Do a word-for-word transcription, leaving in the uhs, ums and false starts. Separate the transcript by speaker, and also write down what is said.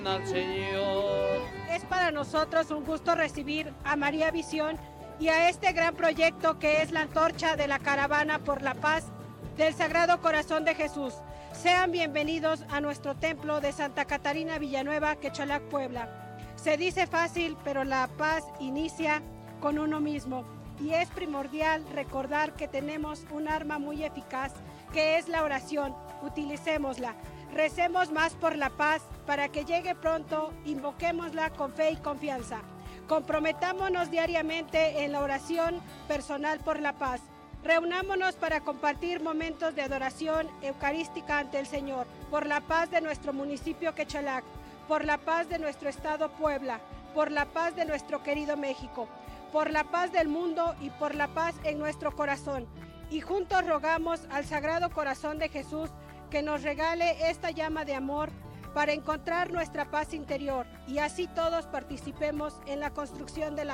Speaker 1: al Señor.
Speaker 2: Es para nosotros un gusto recibir a María Visión y a este gran proyecto que es la Antorcha de la Caravana por la Paz del Sagrado Corazón de Jesús. Sean bienvenidos a nuestro templo de Santa Catarina Villanueva, Quechalac, Puebla. Se dice fácil, pero la paz inicia con uno mismo. Y es primordial recordar que tenemos un arma muy eficaz, que es la oración. Utilicémosla. Recemos más por la paz para que llegue pronto, invoquémosla con fe y confianza. Comprometámonos diariamente en la oración personal por la paz. Reunámonos para compartir momentos de adoración eucarística ante el Señor, por la paz de nuestro municipio Quechalac, por la paz de nuestro estado Puebla, por la paz de nuestro querido México, por la paz del mundo y por la paz en nuestro corazón. Y juntos rogamos al Sagrado Corazón de Jesús que nos regale esta llama de amor para encontrar nuestra paz interior y así todos participemos en la construcción de la